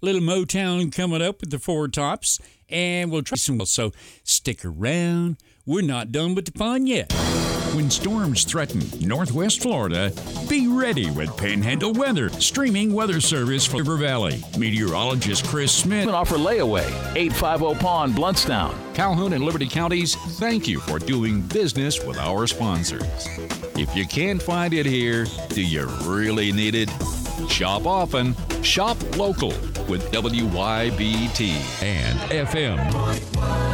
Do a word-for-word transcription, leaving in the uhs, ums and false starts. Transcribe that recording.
Little Motown coming up with the Four Tops, and we'll try some. So stick around. We're not done with the fun yet. When storms threaten Northwest Florida, be ready with Panhandle Weather, streaming weather service for River Valley. Meteorologist Chris Smith. Offer layaway, eight fifty Pond, Bluntstown. Calhoun and Liberty Counties, thank you for doing business with our sponsors. If you can't find it here, do you really need it? Shop often, shop local with W Y B T and F M.